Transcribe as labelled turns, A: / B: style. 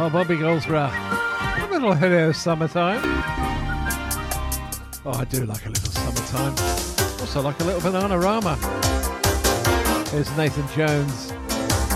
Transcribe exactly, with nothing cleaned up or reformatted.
A: Oh, Bobby Goldsborough. A little hello summertime. Oh, I do like a little summertime. Also like a little Bananarama. Here's Nathan Jones